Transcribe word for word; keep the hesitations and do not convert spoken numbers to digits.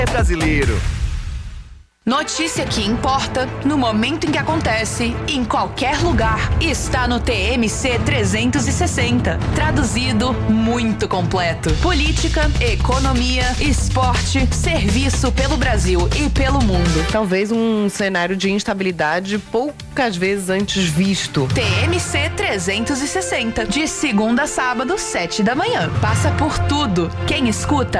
brasileiro. Notícia que importa, no momento em que acontece, em qualquer lugar, está no T M C trezentos e sessenta. Traduzido, muito completo. Política, economia, esporte, serviço pelo Brasil e pelo mundo. Talvez um cenário de instabilidade poucas vezes antes visto. T M C trezentos e sessenta, de segunda a sábado, sete da manhã. Passa por tudo. Quem escuta,